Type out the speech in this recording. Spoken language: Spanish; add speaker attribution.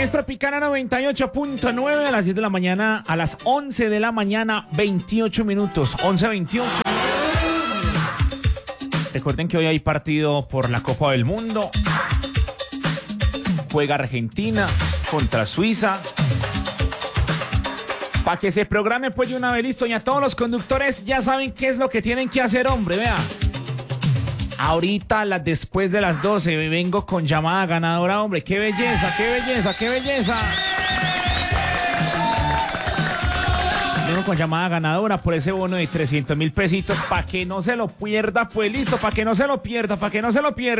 Speaker 1: Es Tropicana 98.9 a las 10 de la mañana, a las 11 de la mañana, 28 minutos, 11:28. Recuerden que hoy hay partido por la Copa del Mundo. Juega Argentina contra Suiza. Para que se programe pues de una vez, listo. Y a todos los conductores ya saben qué es lo que tienen que hacer, hombre, vea. Ahorita, después de las 12, vengo con llamada ganadora, hombre. ¡Qué belleza, qué belleza, qué belleza! Vengo con llamada ganadora por ese bono de 300.000 pesitos. Para que no se lo pierda, pues listo, para que no se lo pierda, para que no se lo pierda.